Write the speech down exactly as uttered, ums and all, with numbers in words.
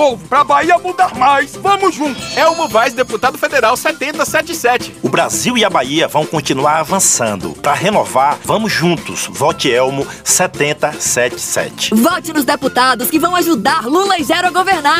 povo, pra Bahia mudar mais. Vamos juntos. Elmo Vaz, deputado federal setenta setenta e sete. O Brasil e a Bahia vão continuar avançando. Para renovar, vamos juntos. Vote Elmo setenta setenta e sete. Vote nos deputados que vão ajudar Lula e Gero a governar.